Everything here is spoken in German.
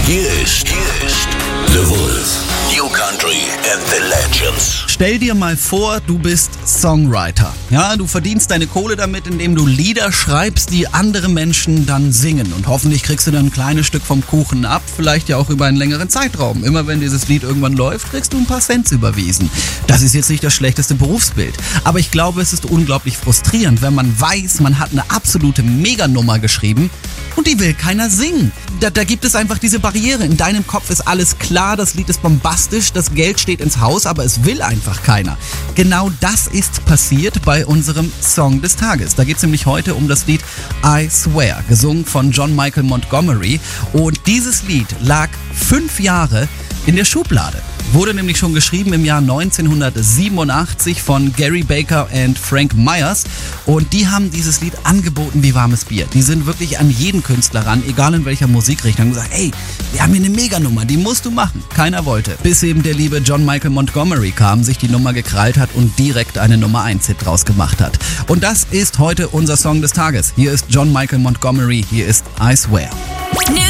Hier ist The Wolf. New Country and the Legends. Stell dir mal vor, du bist Songwriter. Ja, du verdienst deine Kohle damit, indem du Lieder schreibst, die andere Menschen dann singen. Und hoffentlich kriegst du dann ein kleines Stück vom Kuchen ab, vielleicht ja auch über einen längeren Zeitraum. Immer wenn dieses Lied irgendwann läuft, kriegst du ein paar Cents überwiesen. Das ist jetzt nicht das schlechteste Berufsbild. Aber ich glaube, es ist unglaublich frustrierend, wenn man weiß, man hat eine absolute Meganummer geschrieben und die will keiner singen. Da gibt es einfach diese Barriere. In deinem Kopf ist alles klar, das Lied ist bombastisch, das Geld steht ins Haus, aber es will einfach keiner. Genau das ist passiert bei unserem Song des Tages. Da geht es nämlich heute um das Lied I Swear, gesungen von John Michael Montgomery. Und dieses Lied lag 5 Jahre in der Schublade. Wurde nämlich schon geschrieben im Jahr 1987 von Gary Baker und Frank Myers. Und die haben dieses Lied angeboten wie warmes Bier. Die sind wirklich an jeden Künstler ran, egal in welcher Musikrichtung. Haben gesagt, ey, wir haben hier eine Meganummer, die musst du machen. Keiner wollte. Bis eben der liebe John Michael Montgomery kam, sich die Nummer gekrallt hat und direkt eine Nummer 1 Hit draus gemacht hat. Und das ist heute unser Song des Tages. Hier ist John Michael Montgomery, hier ist I Swear.